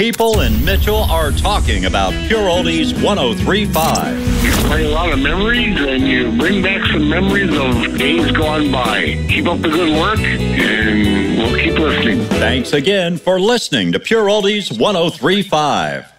people in Mitchell are talking about Pure Oldies 103.5. You play a lot of memories, and you bring back some memories of days gone by. Keep up the good work, and we'll keep listening. Thanks again for listening to Pure Oldies 103.5.